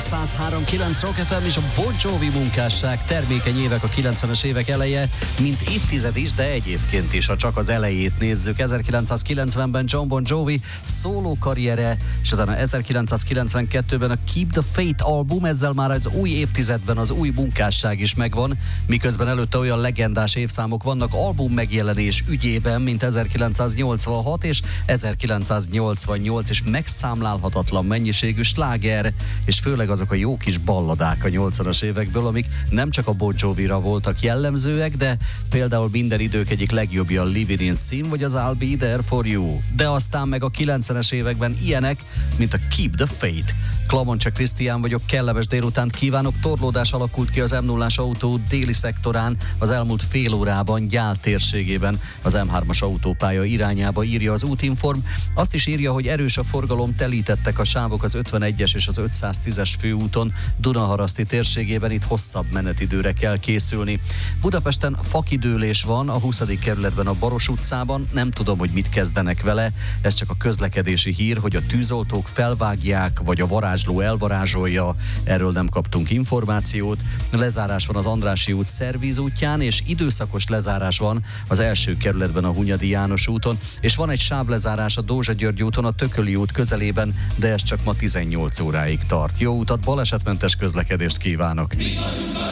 103.9 Rock FM és a Bon Jovi munkásság, termékeny évek a 90-es évek eleje, mint évtized is, de egyébként is, ha csak az elejét nézzük. 1990-ben John Bon Jovi szóló karriere, és utána 1992-ben a Keep the Faith album, ezzel már az új évtizedben az új munkásság is megvan, miközben előtte olyan legendás évszámok vannak album megjelenés ügyében, mint 1986 és 1988, és megszámlálhatatlan mennyiségű sláger, és főleg azok a jó kis balladák a 80-as évekből, amik nem csak a Bon Jovira voltak jellemzőek, de például minden idők egyik legjobbja a Living in Sin, vagy az I'll Be There For You. De aztán meg a 90-es években ilyenek, mint a Keep the Faith. Klamoncsa Krisztián vagyok, kellemes délutánt kívánok. Torlódás alakult ki az M0-as autó déli szektorán az elmúlt fél órában Gyál térségében az M3-as autópálya irányába, írja az Útinform. Azt is írja, hogy erős a forgalom, telítettek a sávok az 51-es és az 510-es főúton Dunaharaszti térségében, itt hosszabb menetidőre kell készülni. Budapesten fakidőlés van a 20. kerületben a Baros utcában, nem tudom, hogy mit kezdenek vele, ez csak a közlekedési hír, hogy a tűzoltók felvágják, vagy a varázsló elvarázsolja, erről nem kaptunk információt. Lezárás van az Andrássy út Szervíz útján, és időszakos lezárás van az első kerületben a Hunyadi János úton, és van egy sávlezárás a Dózsa-György úton a Tököli út közelében, de ez csak ma 18 óráig tart. Jó utat, balesetmentes közlekedést kívánok!